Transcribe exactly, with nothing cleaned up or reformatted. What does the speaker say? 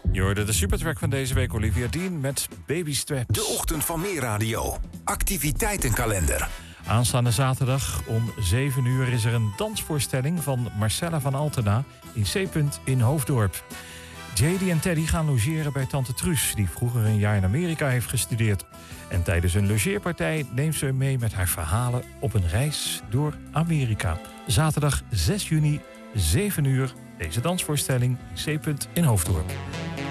Je hoorde de supertrack van deze week, Olivia Dean met Baby Steps. De ochtend van Meer Radio. Activiteitenkalender. Aanstaande zaterdag om zeven uur is er een dansvoorstelling van Marcella van Altena in C. in Hoofddorp. J D en Teddy gaan logeren bij tante Truus, die vroeger een jaar in Amerika heeft gestudeerd. En tijdens een logeerpartij neemt ze mee met haar verhalen op een reis door Amerika. Zaterdag zes juni, zeven uur, deze dansvoorstelling in C. in Hoofddorp.